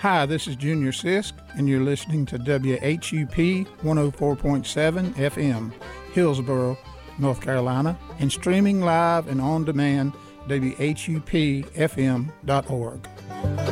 Hi, this is Junior Sisk, and you're listening to WHUP 104.7 FM, Hillsborough, North Carolina, and streaming live and on demand, WHUPFM.org.